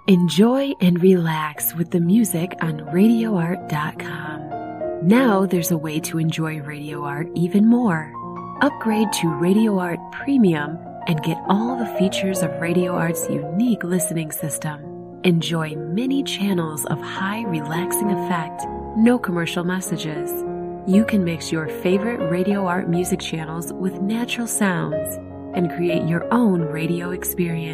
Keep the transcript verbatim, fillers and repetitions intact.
Enjoy and relax with the music on radio art dot com. Now there's a way to enjoy Radio Art even more. Upgrade to Radio Art Premium and get all the features of Radio Art's unique listening system. Enjoy many channels of high relaxing effect, no commercial messages. You can mix your favorite Radio Art music channels with natural sounds and create your own radio experience.